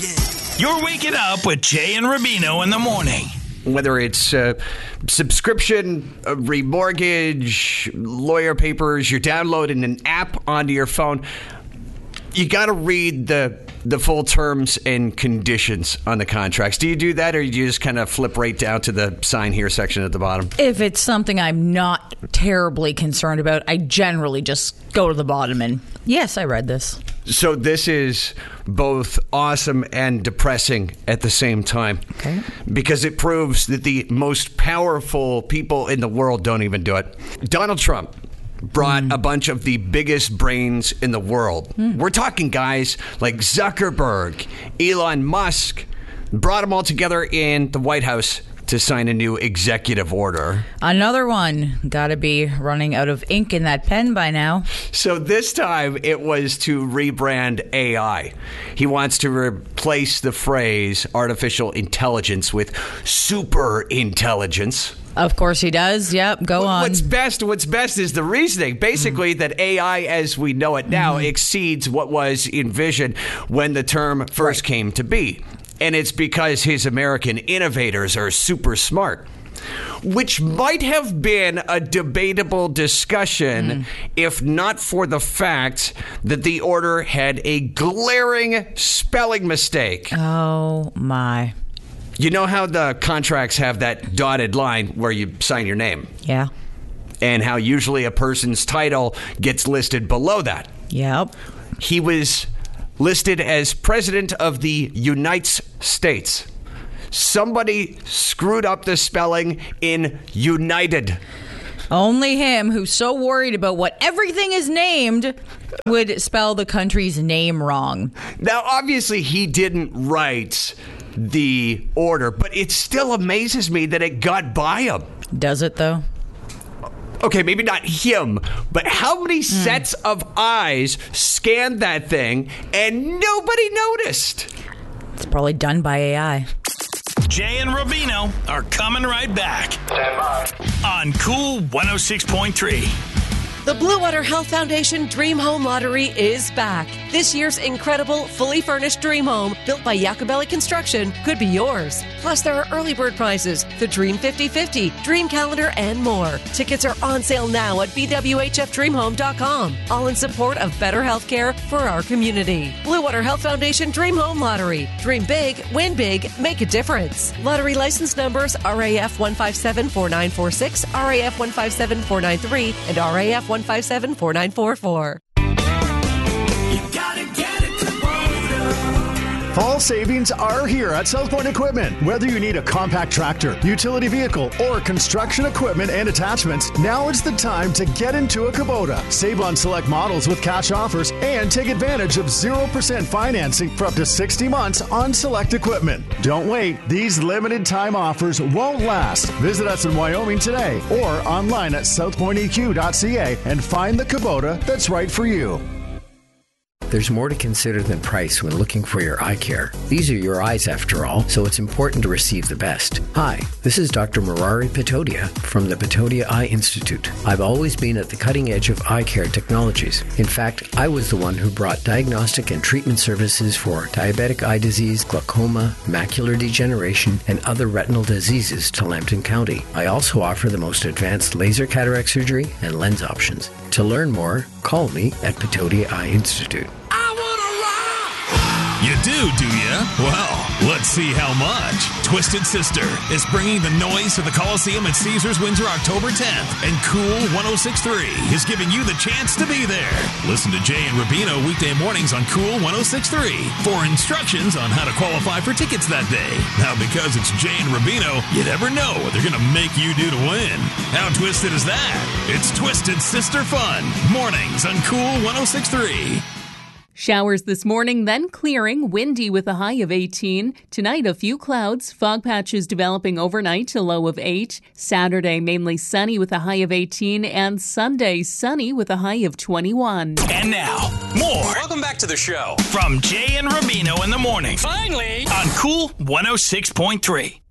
You're waking up with Jay and Rubino in the morning. Whether it's subscription, remortgage, lawyer papers, you're downloading an app onto your phone, you got to read the full terms and conditions on the contracts. Do you do that, or do you just kind of flip right down to the sign here section at the bottom? If it's something I'm not terribly concerned about, I generally just go to the bottom and, yes, I read this. So this is both awesome and depressing at the same time. Okay. Because it proves that the most powerful people in the world don't even do it. Donald Trump brought a bunch of the biggest brains in the world. We're talking guys like Zuckerberg, Elon Musk, brought them all together in the White House to sign a new executive order. Another one. Gotta be running out of ink in that pen by now. So this time it was to rebrand AI. He wants to replace the phrase artificial intelligence with super intelligence. Of course he does. Yep, go on. What's best is the reasoning. Basically, that AI as we know it now exceeds what was envisioned when the term first came to be. And it's because his American innovators are super smart, which might have been a debatable discussion if not for the fact that the order had a glaring spelling mistake. Oh, my. You know how the contracts have that dotted line where you sign your name? Yeah. And how usually a person's title gets listed below that? Yep. He was listed as President of the United States. Somebody screwed up the spelling in United. Only him, who's so worried about what everything is named, would spell the country's name wrong. Now, obviously, he didn't write the order, but it still amazes me that it got by him. Does it, though? Okay, maybe not him, but how many sets of eyes scanned that thing and nobody noticed? It's probably done by AI. Jay and Rubino are coming right back. Stand by. On Cool 106.3. The Blue Water Health Foundation Dream Home Lottery is back. This year's incredible, fully furnished dream home, built by Jacobelli Construction, could be yours. Plus, there are early bird prizes, the Dream 50/50, Dream Calendar, and more. Tickets are on sale now at bwhfdreamhome.com. All in support of better health care for our community. Blue Water Health Foundation Dream Home Lottery. Dream big, win big, make a difference. Lottery license numbers RAF 1574946, RAF 1574993, and RAF 1574944. Fall savings are here at South Point Equipment. Whether you need a compact tractor, utility vehicle, or construction equipment and attachments, now is the time to get into a Kubota. Save on select models with cash offers and take advantage of 0% financing for up to 60 months on select equipment. Don't wait. These limited time offers won't last. Visit us in Wyoming today or online at southpointeq.ca and find the Kubota that's right for you. There's more to consider than price when looking for your eye care. These are your eyes after all, so it's important to receive the best. Hi, this is Dr. Murari Patodia from the Patodia Eye Institute. I've always been at the cutting edge of eye care technologies. In fact, I was the one who brought diagnostic and treatment services for diabetic eye disease, glaucoma, macular degeneration, and other retinal diseases to Lambton County. I also offer the most advanced laser cataract surgery and lens options. To learn more, call me at Patodia Eye Institute. You do you? Well, let's see how much. Twisted Sister is bringing the noise to the Coliseum at Caesars Windsor October 10th, and Cool 106.3 is giving you the chance to be there. Listen to Jay and Rubino weekday mornings on Cool 106.3 for instructions on how to qualify for tickets that day. Now, because it's Jay and Rubino, you never know what they're going to make you do to win. How twisted is that? It's Twisted Sister fun. Mornings on Cool 106.3. Showers this morning, then clearing, windy with a high of 18. Tonight, a few clouds, fog patches developing overnight to low of 8. Saturday, mainly sunny with a high of 18. And Sunday, sunny with a high of 21. And now, more. Welcome back to the show. From Jay and Rubino in the morning. Finally. On Cool 106.3.